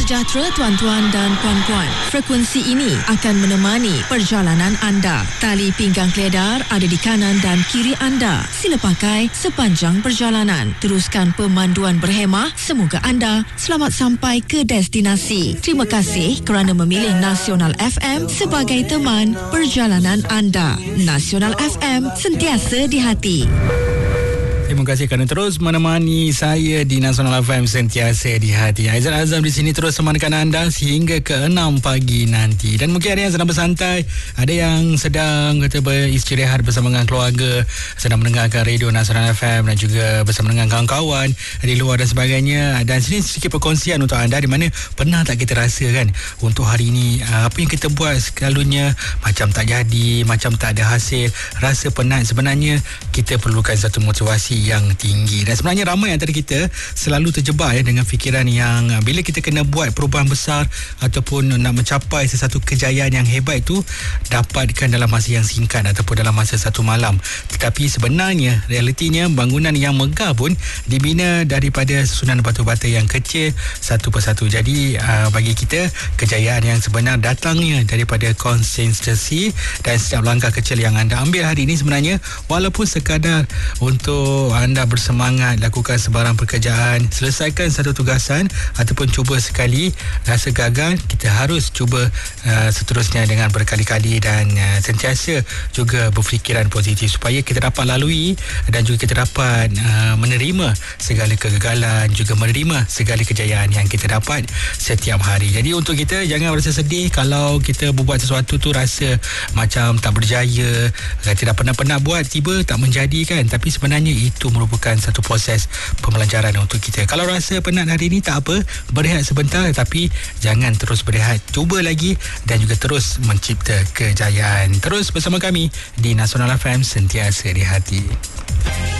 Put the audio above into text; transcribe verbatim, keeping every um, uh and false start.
sejahtera tuan-tuan dan puan-puan. Frekuensi ini akan menemani perjalanan anda. Tali pinggang keledar ada di kanan dan kiri anda. Sila pakai sepanjang perjalanan. Teruskan pemanduan berhemah. Semoga anda selamat sampai ke destinasi. Terima kasih kerana memilih Nasional F M sebagai teman perjalanan anda. Nasional F M, sentiasa di hati. Terima kasih kerana terus menemani saya di Nasional F M, sentiasa di hati. Aizat Azam di sini terus menemani anda sehingga ke enam pagi nanti. Dan mungkin ada yang sedang bersantai, ada yang sedang kata beristirahat bersama dengan keluarga, sedang mendengarkan radio Nasional F M dan juga bersama dengan kawan-kawan di luar dan sebagainya. Dan sini sedikit perkongsian untuk anda, di mana pernah tak kita rasa kan, untuk hari ini apa yang kita buat selalunya macam tak jadi, macam tak ada hasil, rasa penat. Sebenarnya kita perlukan satu motivasi yang tinggi. Dan sebenarnya ramai antara kita selalu terjebak ya dengan fikiran yang bila kita kena buat perubahan besar ataupun nak mencapai sesuatu kejayaan yang hebat itu dapatkan dalam masa yang singkat ataupun dalam masa satu malam. Tetapi sebenarnya realitinya bangunan yang megah pun dibina daripada susunan batu bata yang kecil satu persatu. Jadi uh, bagi kita kejayaan yang sebenar datangnya daripada konsistensi dan setiap langkah kecil yang anda ambil hari ini. Sebenarnya walaupun sekadar untuk anda bersemangat lakukan sebarang pekerjaan, selesaikan satu tugasan ataupun cuba sekali, rasa gagal, kita harus cuba uh, seterusnya dengan berkali-kali dan uh, sentiasa juga berfikiran positif supaya kita dapat lalui dan juga kita dapat uh, menerima segala kegagalan, juga menerima segala kejayaan yang kita dapat setiap hari. Jadi untuk kita jangan rasa sedih kalau kita berbuat sesuatu tu rasa macam tak berjaya, tidak pernah-pernah buat, tiba tak menjadi kan. Tapi sebenarnya itu merupakan satu proses pembelajaran untuk kita. Kalau rasa penat hari ini, tak apa, berehat sebentar, tapi jangan terus berehat, cuba lagi dan juga terus mencipta kejayaan. Terus bersama kami di Nasional F M, sentiasa di hati.